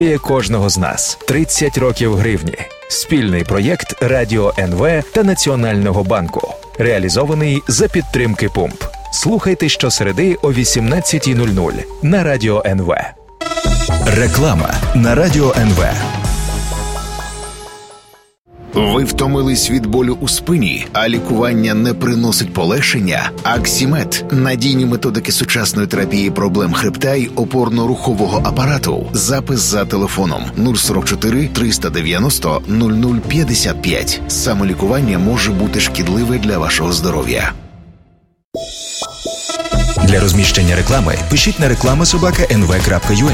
Кожного з нас 30 років гривні. Спільний проєкт Радіо НВ та Національного банку. Реалізований за підтримки ПУМП. Слухайте щосереди о 18:00 на Радіо НВ. Реклама на Радіо НВ. Ви втомились від болю у спині, а лікування не приносить полегшення? Аксімед – надійні методики сучасної терапії проблем хребта й опорно-рухового апарату. Запис за телефоном 044 390 0055. Самолікування може бути шкідливе для вашого здоров'я. Для розміщення реклами пишіть на reklama@nv.ua.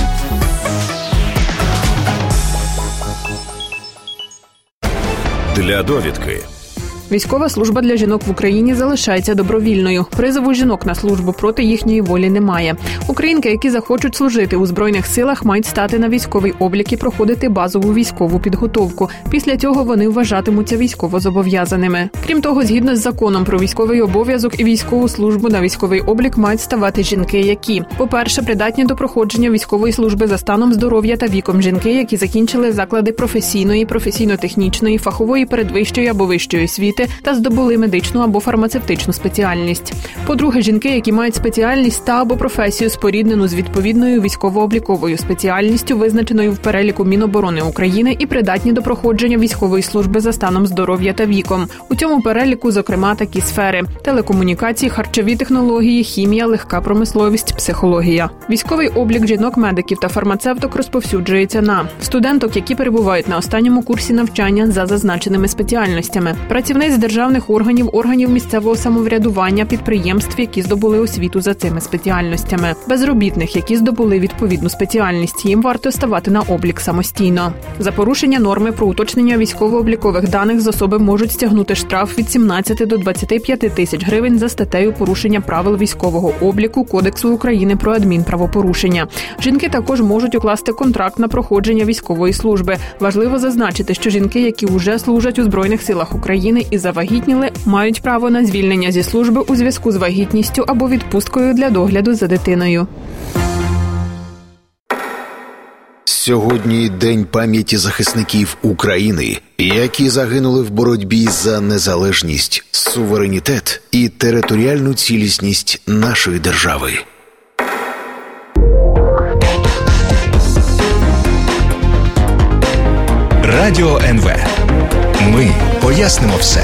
Для довідки. Військова служба для жінок в Україні залишається добровільною. Призову жінок на службу проти їхньої волі немає. Українки, які захочуть служити у Збройних силах, мають стати на військовий облік і проходити базову військову підготовку. Після цього вони вважатимуться військовозобов'язаними. Крім того, згідно з законом про військовий обов'язок і військову службу на військовий облік мають ставати жінки, які, по-перше, придатні до проходження військової служби за станом здоров'я та віком, жінки, які закінчили заклади професійної, професійно-технічної, фахової передвищої або вищої освіти та здобули медичну або фармацевтичну спеціальність. По-друге, жінки, які мають спеціальність та або професію споріднену з відповідною військово-обліковою спеціальністю, визначеною в переліку Міноборони України, і придатні до проходження військової служби за станом здоров'я та віком. У цьому переліку, зокрема, такі сфери: телекомунікації, харчові технології, хімія, легка промисловість, психологія. Військовий облік жінок-медиків та фармацевток розповсюджується на студенток, які перебувають на останньому курсі навчання за зазначеними спеціальностями, працівниць державних органів, органів місцевого самоврядування, підприємств, які здобули освіту за цими спеціальностями, безробітних, які здобули відповідну спеціальність. Їм варто ставати на облік самостійно. За порушення норми про уточнення військово-облікових даних з особи можуть стягнути штраф від 17 до 25 тисяч гривень за статтею порушення правил військового обліку Кодексу України про адмінправопорушення. Жінки також можуть укласти контракт на проходження військової служби. Важливо зазначити, що жінки, які вже служать у Збройних силах України і завагітніли, мають право на звільнення зі служби у зв'язку з вагітністю або відпусткою для догляду за дитиною. Сьогодні День пам'яті захисників України, які загинули в боротьбі за незалежність, суверенітет і територіальну цілісність нашої держави. Радіо НВ. Ми пояснимо все.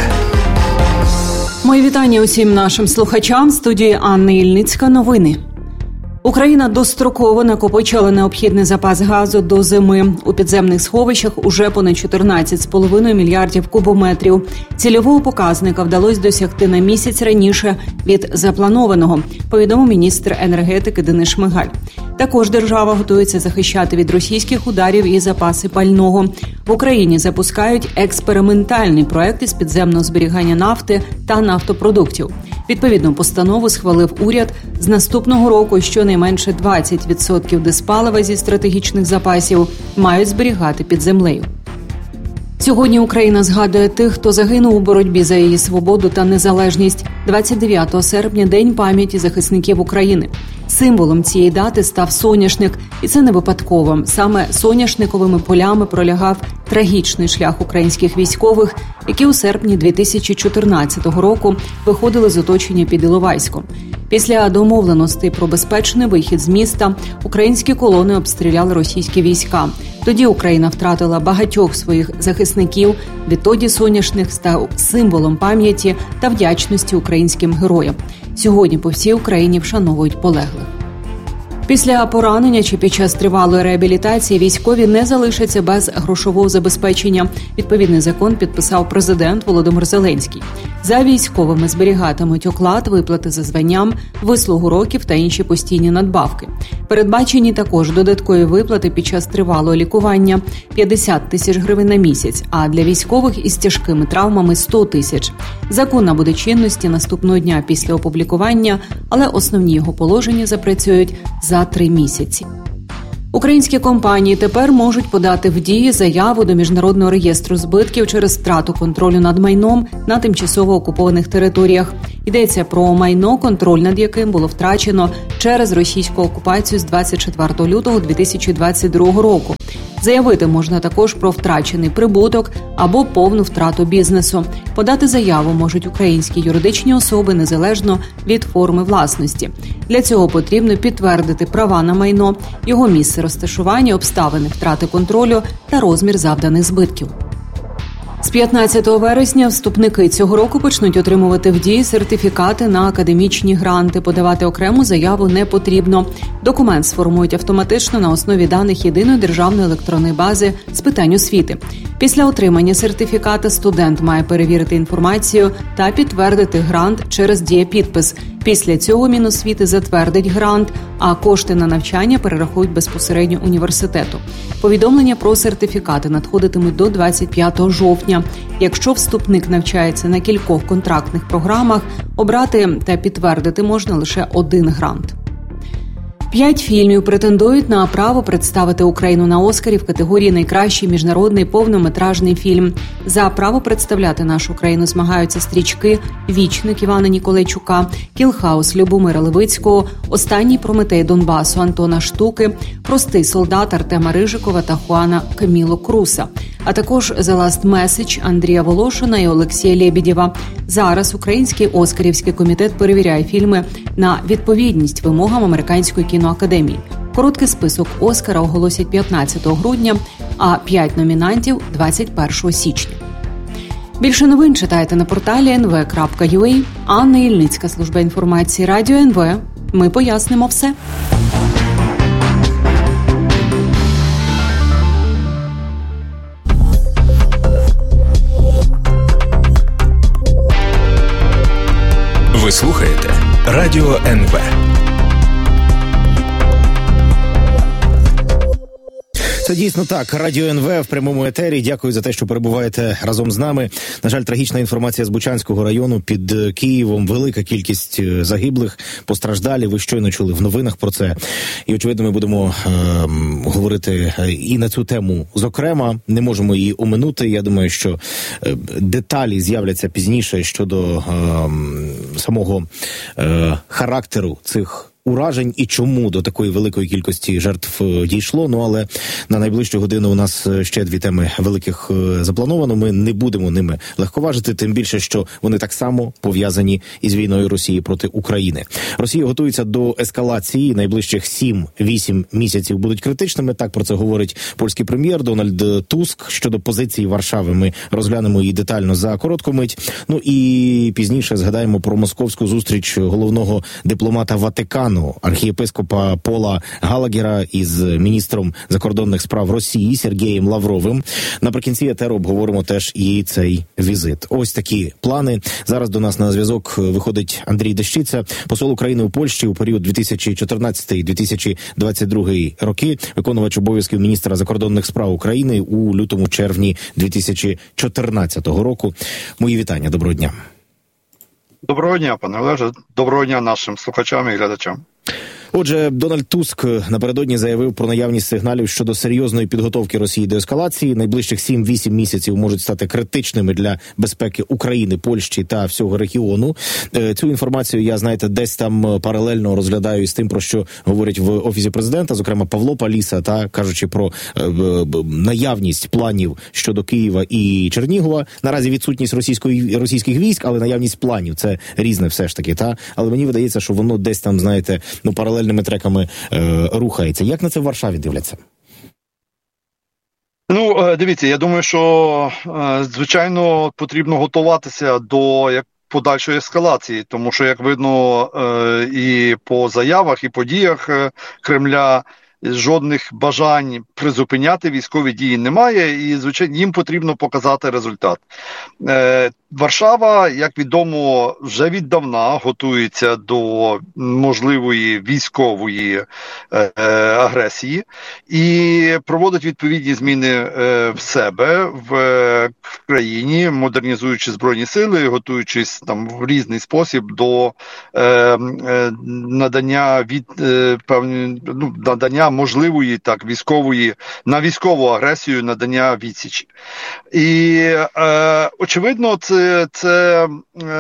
Мої вітання усім нашим слухачам. В студії Анна Ільницька. Новини. Україна достроково накопичила необхідний запас газу до зими. У підземних сховищах уже понад 14,5 мільярдів кубометрів. Цільового показника вдалося досягти на місяць раніше від запланованого, повідомив міністр енергетики Денис Шмигаль. Також держава готується захищати від російських ударів і запаси пального. В Україні запускають експериментальний проект із підземного зберігання нафти та нафтопродуктів. Відповідну постанову схвалив уряд. З наступного року щонайменше 20% диспалива зі стратегічних запасів мають зберігати під землею. Сьогодні Україна згадує тих, хто загинув у боротьбі за її свободу та незалежність. 29 серпня – День пам'яті захисників України. Символом цієї дати став соняшник. І це не випадково. Саме соняшниковими полями пролягав трагічний шлях українських військових, які у серпні 2014 року виходили з оточення під Іловайськом. Після домовленостей про безпечний вихід з міста українські колони обстріляли російські війська. Тоді Україна втратила багатьох своїх захисників. Відтоді соняшник став символом пам'яті та вдячності українським героям. Сьогодні по всій Україні вшановують полеглих. Після поранення чи під час тривалої реабілітації військові не залишаться без грошового забезпечення. Відповідний закон підписав президент Володимир Зеленський. За військовими зберігатимуть оклад, виплати за званням, вислугу років та інші постійні надбавки. Передбачені також додаткові виплати під час тривалого лікування – 50 тисяч гривень на місяць, а для військових із тяжкими травмами – 100 тисяч. Закон набуде чинності наступного дня після опублікування, але основні його положення запрацюють за 3 місяці. Українські компанії тепер можуть подати в дії заяву до Міжнародного реєстру збитків через втрату контролю над майном на тимчасово окупованих територіях. Йдеться про майно, контроль над яким було втрачено через російську окупацію з 24 лютого 2022 року. Заявити можна також про втрачений прибуток або повну втрату бізнесу. Подати заяву можуть українські юридичні особи незалежно від форми власності. Для цього потрібно підтвердити права на майно, його місце розташування, обставини втрати контролю та розмір завданих збитків. З 15 вересня вступники цього року почнуть отримувати в дії сертифікати на академічні гранти. Подавати окрему заяву не потрібно. Документ сформують автоматично на основі даних єдиної державної електронної бази з питань освіти. Після отримання сертифіката студент має перевірити інформацію та підтвердити грант через дієпідпис. Після цього Міносвіти затвердить грант, а кошти на навчання перерахують безпосередньо університету. Повідомлення про сертифікати надходитимуть до 25 жовтня. Якщо вступник навчається на кількох контрактних програмах, обрати та підтвердити можна лише один грант. 5 фільмів претендують на право представити Україну на Оскарі в категорії «Найкращий міжнародний повнометражний фільм». За право представляти нашу країну змагаються стрічки «Вічник» Івана Ніколайчука, «Кілхаус» Любомира Левицького, «Останній Прометей Донбасу» Антона Штуки, «Простий солдат» Артема Рижикова та Хуана Каміло Круса, а також «The Last Message» Андрія Волошина і Олексія Лєбєдєва. Зараз Український Оскарівський комітет перевіряє фільми на відповідність вимогам Американської кіноакадемії. Короткий список Оскара оголосять 15 грудня, а 5 номінантів – 21 січня. Більше новин читайте на порталі nv.ua. Анна Ільницька, служба інформації Радіо НВ. Ми пояснимо все. Ви слухаєте Радіо НВ. Це дійсно так. Радіо НВ в прямому етері. Дякую за те, що перебуваєте разом з нами. На жаль, трагічна інформація з Бучанського району під Києвом. Велика кількість загиблих, постраждалі. Ви щойно чули в новинах про це. І, очевидно, ми будемо говорити і на цю тему. Зокрема, не можемо її оминути. Я думаю, що деталі з'являться пізніше щодо самого характеру цих уражень і чому до такої великої кількості жертв дійшло. Ну, але на найближчу годину у нас ще 2 теми великих заплановано. Ми не будемо ними легковажити, тим більше, що вони так само пов'язані із війною Росії проти України. Росія готується до ескалації. Найближчих 7-8 місяців будуть критичними. Так про це говорить польський прем'єр Дональд Туск. Щодо позиції Варшави ми розглянемо її детально за коротку мить. Ну і пізніше згадаємо про московську зустріч головного дипломата Ватикану, архієпископа Пола Галагера із міністром закордонних справ Росії Сергієм Лавровим. Наприкінці етеру обговоримо теж і цей візит. Ось такі плани. Зараз до нас на зв'язок виходить Андрій Дещиця, посол України у Польщі у період 2014-2022 роки, виконувач обов'язків міністра закордонних справ України у лютому-червні 2014 року. Мої вітання. Доброго дня. Доброго дня, пане Олеже. Доброго дня нашим слухачам і глядачам. Отже, Дональд Туск напередодні заявив про наявність сигналів щодо серйозної підготовки Росії до ескалації. Найближчих 7-8 місяців можуть стати критичними для безпеки України, Польщі та всього регіону. Цю інформацію я, знаєте, десь там паралельно розглядаю із тим, про що говорять в Офісі президента, зокрема Павло Паліса, та кажучи про наявність планів щодо Києва і Чернігова. Наразі відсутність російських військ, але наявність планів – це різне все ж таки. Та? Але мені видається, що воно десь там, знаєте, паралельними треками рухається. Як на це в Варшаві дивляться? Ну, дивіться, я думаю, що, звичайно, потрібно готуватися до подальшої ескалації, тому що, як видно, і по заявах, і по діях Кремля жодних бажань призупиняти військові дії немає, і, звичайно, їм потрібно показати результат. Варшава, як відомо, вже віддавна готується до можливої військової агресії і проводить відповідні зміни в себе в країні, модернізуючи збройні сили, готуючись там в різний спосіб до надання надання можливої так військової на військову агресію, надання відсічі. І очевидно, це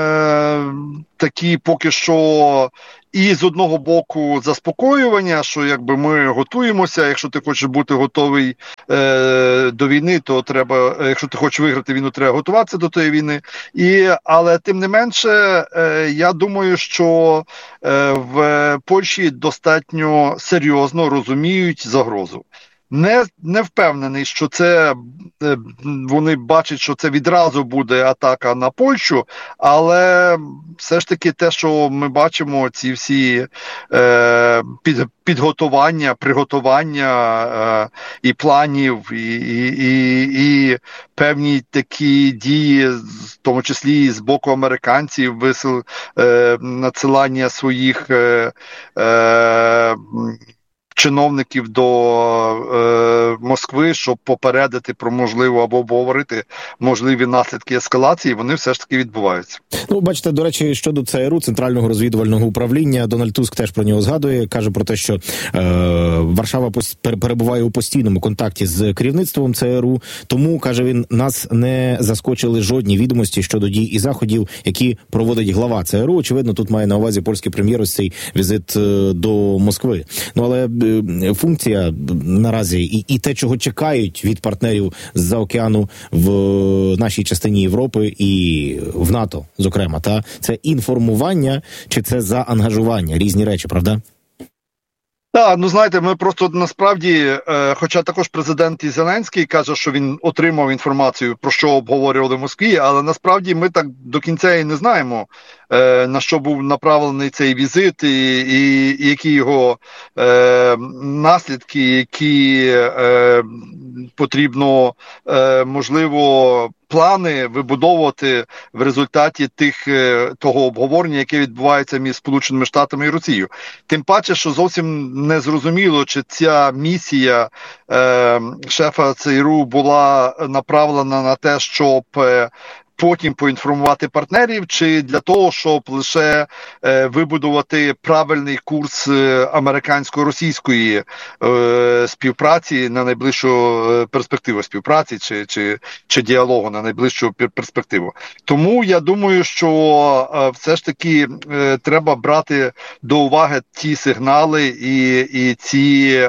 такі поки що і з одного боку заспокоювання, що якби ми готуємося, якщо ти хочеш бути готовий до війни, то треба, якщо ти хочеш виграти війну, треба готуватися до тої війни. Але тим не менше, я думаю, що в Польщі достатньо серйозно розуміють загрозу. Не впевнений, що це вони бачать, що це відразу буде атака на Польщу, але все ж таки те, що ми бачимо, ці всі підготування, приготування і планів, і певні такі дії, в тому числі і з боку американців, надсилання своїх чиновників до Москви, щоб попередити про можливо або обговорити можливі наслідки ескалації, вони все ж таки відбуваються. Ну, бачите, до речі, щодо ЦРУ, Центрального розвідувального управління, Дональд Туск теж про нього згадує, каже про те, що Варшава перебуває у постійному контакті з керівництвом ЦРУ, тому, каже він, нас не заскочили жодні відомості щодо дій і заходів, які проводить глава ЦРУ. Очевидно, тут має на увазі польський прем'єр ось цей візит до Москви. Ну, але функція наразі і те, чого чекають від партнерів з-за океану в нашій частині Європи і в НАТО, зокрема, це інформування чи це заангажування? Різні речі, правда? Так, ну знаєте, ми просто насправді, хоча також президент і Зеленський каже, що він отримав інформацію, про що обговорювали в Москві, але насправді ми так до кінця і не знаємо, на що був направлений цей візит і які його наслідки, які потрібно, можливо, плани вибудовувати в результаті того обговорення, яке відбувається між Сполученими Штатами і Росією. Тим паче, що зовсім не зрозуміло, чи ця місія шефа ЦРУ була направлена на те, щоб потім поінформувати партнерів, чи для того, щоб лише вибудувати правильний курс американсько-російської співпраці на найближчу перспективу співпраці чи діалогу на найближчу перспективу. Тому я думаю, що все ж таки треба брати до уваги ті сигнали і ці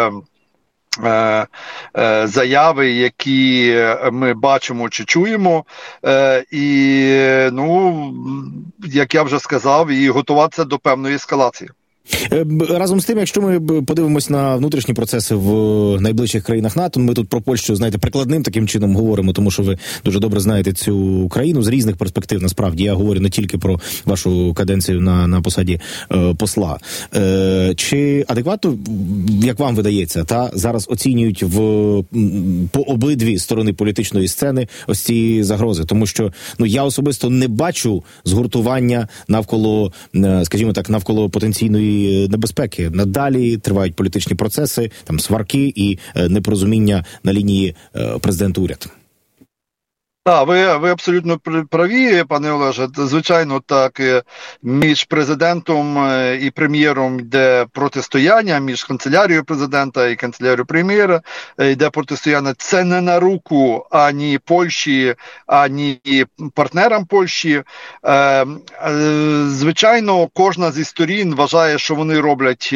заяви, які ми бачимо чи чуємо, і, ну, як я вже сказав, і готуватися до певної ескалації. Разом з тим, якщо ми подивимось на внутрішні процеси в найближчих країнах НАТО, ми тут про Польщу, знаєте, прикладним таким чином говоримо, тому що ви дуже добре знаєте цю країну з різних перспектив, насправді. Я говорю не тільки про вашу каденцію на посаді посла. Чи адекватно, як вам видається, зараз оцінюють по обидві сторони політичної сцени ось ці загрози? Тому що, ну, я особисто не бачу згуртування навколо, скажімо так, навколо потенційної небезпеки. Надалі тривають політичні процеси, там сварки і непорозуміння на лінії президент-уряд. Так, ви абсолютно праві, пане Олеже. Звичайно, так, між президентом і прем'єром йде протистояння, між канцелярією президента і канцелярією прем'єра йде протистояння. Це не на руку ані Польщі, ані партнерам Польщі. Звичайно, кожна зі сторін вважає, що вони роблять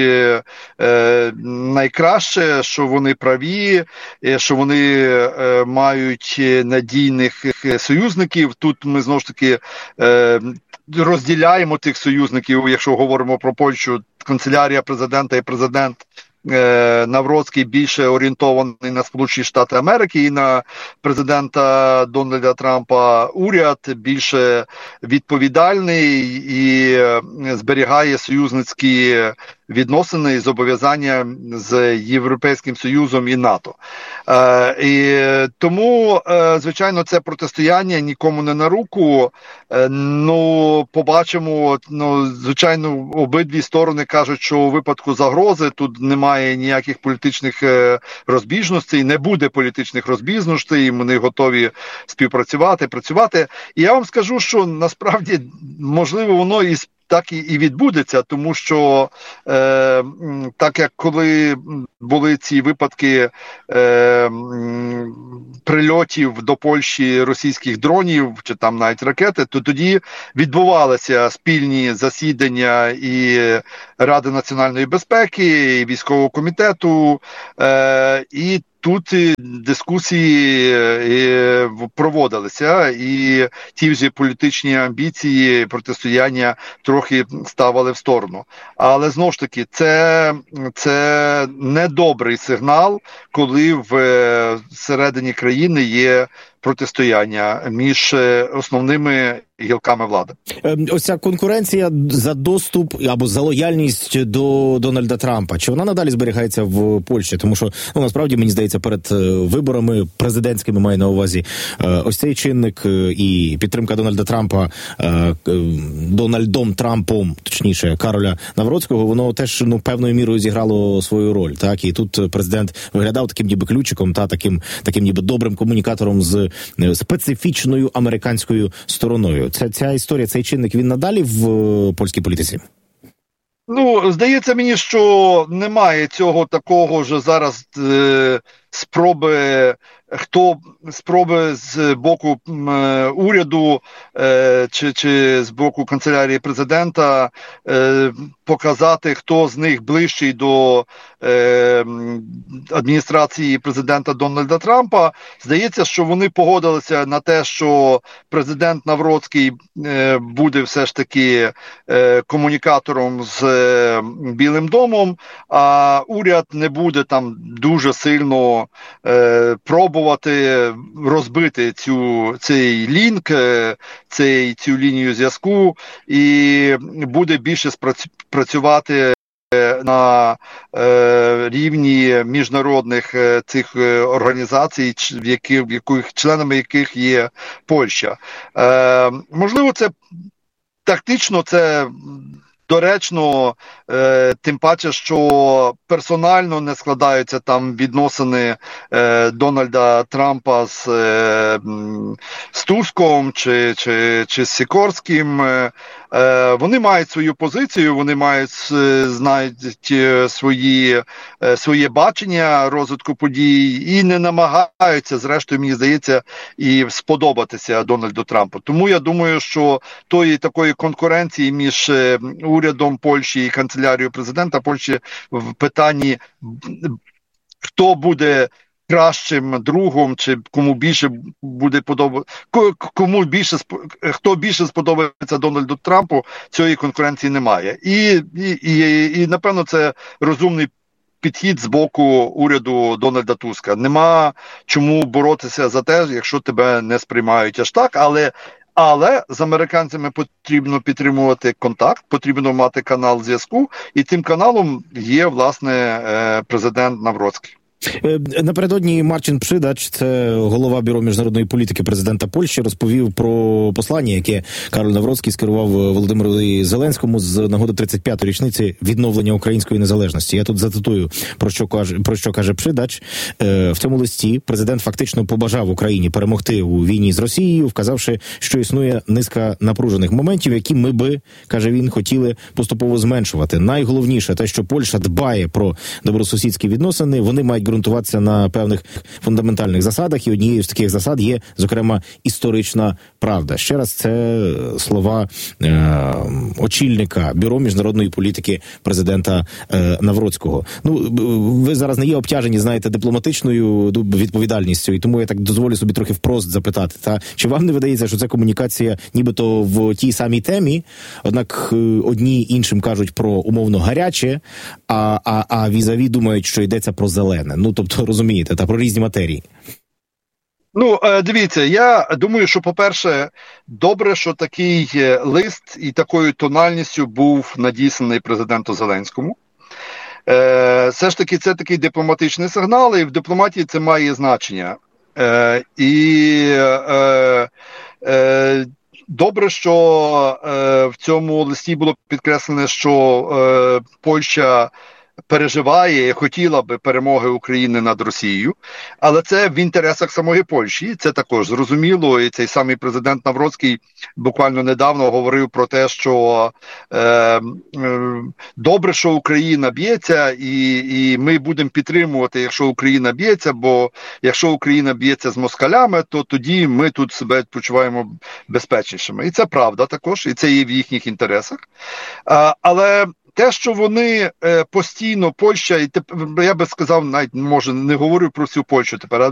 найкраще, що вони праві, що вони мають надійних союзників. Тут ми знову ж таки розділяємо тих союзників, якщо говоримо про Польщу, канцелярія президента і президент Навроцький більше орієнтований на Сполучені Штати Америки і на президента Дональда Трампа уряд більше відповідальний і зберігає союзницькі відносини і зобов'язання з Європейським Союзом і НАТО. І тому, звичайно, це протистояння нікому не на руку. Побачимо, звичайно, обидві сторони кажуть, що у випадку загрози тут немає ніяких політичних розбіжностей, не буде політичних розбіжностей, вони готові співпрацювати, працювати. І я вам скажу, що насправді, можливо, воно так і відбудеться, тому що так як коли були ці випадки прильотів до Польщі російських дронів, чи там навіть ракети, то тоді відбувалися спільні засідання і Ради національної безпеки, і військового комітету, і тут дискусії проводилися, і ті вже політичні амбіції, протистояння трохи ставили в сторону. Але, знову ж таки, це недобрий сигнал, коли всередині країни є протистояння між основними гілками влади. Ось ця конкуренція за доступ або за лояльність до Дональда Трампа, чи вона надалі зберігається в Польщі? Тому що, насправді, мені здається, перед виборами президентськими, маю на увазі, ось цей чинник і підтримка Дональда Трампа Дональдом Трампом, точніше, Кароля Навроцького, воно теж, певною мірою зіграло свою роль, так? І тут президент виглядав таким ніби ключиком, таким ніби добрим комунікатором з специфічною американською стороною. Ця історія, цей чинник, він надалі в польській політиці? Здається мені, що немає цього такого ж зараз спроби з боку уряду чи з боку канцелярії президента показати, хто з них ближчий до адміністрації президента Дональда Трампа. Здається, що вони погодилися на те, що президент Навроцький буде все ж таки комунікатором з Білим домом, а уряд не буде там дуже сильно пробувати розбити цей лінк, цю лінію зв'язку, і буде більше працювати на рівні міжнародних цих організацій, членами яких є Польща. Можливо, це тактично, це доречно, тим паче, що персонально не складаються там відносини Дональда Трампа з Туском чи з Сікорським. Вони мають свою позицію, вони знають своє бачення розвитку подій і не намагаються, зрештою, мені здається, і сподобатися Дональду Трампу. Тому я думаю, що такої конкуренції між урядом Польщі і канцелярією президента Польщі в питанні, хто буде кращим другом, чи кому більше буде хто більше сподобається Дональду Трампу, цієї конкуренції немає. І напевно, це розумний підхід з боку уряду Дональда Туска. Нема чому боротися за те, якщо тебе не сприймають аж так, але з американцями потрібно підтримувати контакт, потрібно мати канал зв'язку, і тим каналом є, власне, президент Навроцький. Напередодні Марчин Przydaч, це голова Бюро міжнародної політики президента Польщі, розповів про послання, яке Кароль Навроцький скерував Володимиру Зеленському з нагоди 35-ї річниці відновлення української незалежності. Я тут зацитую, про що каже Przydaч. В цьому листі президент фактично побажав Україні перемогти у війні з Росією, вказавши, що існує низка напружених моментів, які ми би, каже він, хотіли поступово зменшувати. Найголовніше те, що Польща дбає про добросусідські відносини, вони мають ґрунтуватися на певних фундаментальних засадах, і однією з таких засад є, зокрема, історична правда. Ще раз, це слова очільника Бюро міжнародної політики президента Навроцького. Ви зараз не є обтяжені, знаєте, дипломатичною відповідальністю, і тому я так дозволю собі трохи впрост запитати. Чи вам не видається, що це комунікація нібито в тій самій темі, однак одні іншим кажуть про умовно гаряче, а візаві думають, що йдеться про зелене? Тобто, розумієте, про різні матерії. Дивіться, я думаю, що, по-перше, добре, що такий лист і такою тональністю був надісланий президенту Зеленському. все ж таки це такий дипломатичний сигнал, і в дипломатії це має значення. Добре, що в цьому листі було підкреслено, що Польща переживає і хотіла би перемоги України над Росією, але це в інтересах самої Польщі, це також зрозуміло, і цей самий президент Навроцький буквально недавно говорив про те, що добре, що Україна б'ється, і ми будемо підтримувати, якщо Україна б'ється, бо якщо Україна б'ється з москалями, то тоді ми тут себе почуваємо безпечнішими. І це правда також, і це є в їхніх інтересах. Але те, що вони постійно, Польща, і я би сказав, навіть, може, не говорю про всю Польщу тепер,